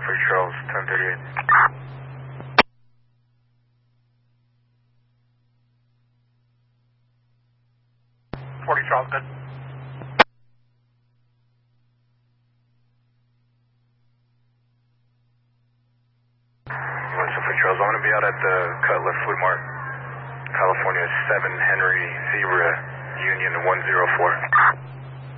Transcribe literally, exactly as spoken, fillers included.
Free Charles, ten thirty-eight. forty Charles, good. Winston Free Charles, I'm going to be out at the Cutler Food Mart, California, seven Henry Zebra, Union one zero four.